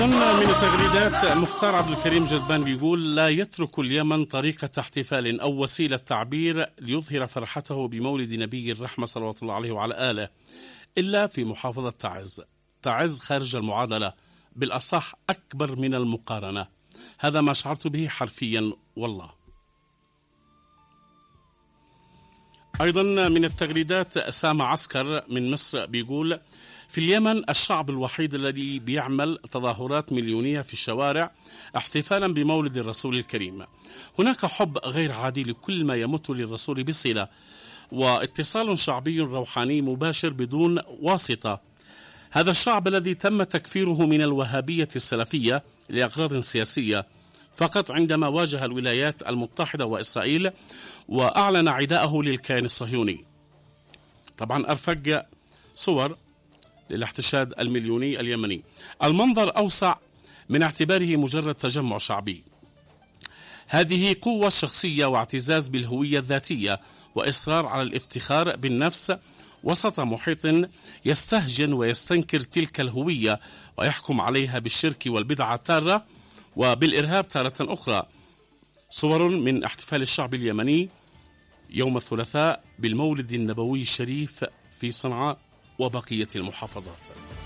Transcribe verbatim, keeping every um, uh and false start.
من التغريدات مختار عبد الكريم جذبان بيقول: لا يترك اليمن طريقة احتفال أو وسيلة تعبير ليظهر فرحته بمولد نبي الرحمة صلوات الله عليه وعلى آله إلا في محافظة تعز. تعز خارج المعادلة، بالأصح أكبر من المقارنة. هذا ما شعرت به حرفيا والله. أيضا من التغريدات سامة عسكر من مصر بيقول: في اليمن الشعب الوحيد الذي بيعمل تظاهرات مليونية في الشوارع احتفالا بمولد الرسول الكريم. هناك حب غير عادي لكل ما يمت للرسول بصلة، واتصال شعبي روحاني مباشر بدون واسطة. هذا الشعب الذي تم تكفيره من الوهابية السلفية لأغراض سياسية فقط عندما واجه الولايات المتحدة وإسرائيل وأعلن عداءه للكيان الصهيوني. طبعا أرفق صور للاحتشاد المليوني اليمني. المنظر أوسع من اعتباره مجرد تجمع شعبي. هذه قوة شخصية واعتزاز بالهوية الذاتية وإصرار على الافتخار بالنفس وسط محيط يستهجن ويستنكر تلك الهوية ويحكم عليها بالشرك والبدعة تارة وبالإرهاب تارة أخرى. صور من احتفال الشعب اليمني يوم الثلاثاء بالمولد النبوي الشريف في صنعاء وبقية المحافظات.